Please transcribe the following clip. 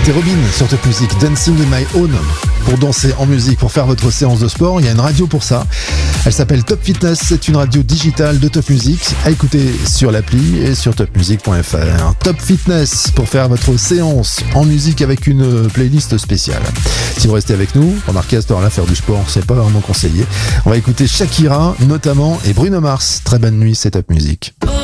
C'était Robin sur Top Music, Dancing in My Own. Pour danser en musique, pour faire votre séance de sport, il y a une radio pour ça. Elle s'appelle Top Fitness, c'est une radio digitale de Top Music à écouter sur l'appli et sur topmusic.fr. Top Fitness pour faire votre séance en musique avec une playlist spéciale. Si vous restez avec nous, remarquez à cette heure-là, faire du sport, c'est pas vraiment conseillé. On va écouter Shakira notamment et Bruno Mars. Très bonne nuit, c'est Top Music.